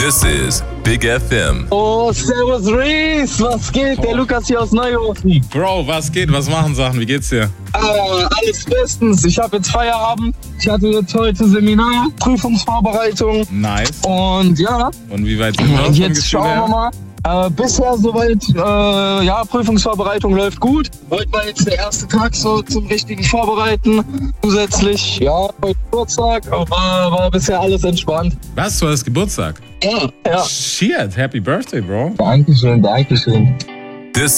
This is Big FM. Oh, servus Reese, was geht? Der Lukas hier aus Neuhofen. Bro, was geht? Was machen Sachen? Wie geht's dir? Alles bestens. Ich habe jetzt Feierabend. Ich hatte jetzt heute Seminar, Prüfungsvorbereitung. Nice. Und ja. Und wie weit sind wir? Und jetzt schauen wir mal. Bisher soweit, Prüfungsvorbereitung läuft gut. Heute war jetzt der erste Tag so zum richtigen Vorbereiten. Zusätzlich, ja, heute Geburtstag, aber war bisher alles entspannt. Was? Du hast Geburtstag? Ja. Shit, happy birthday, Bro. Dankeschön.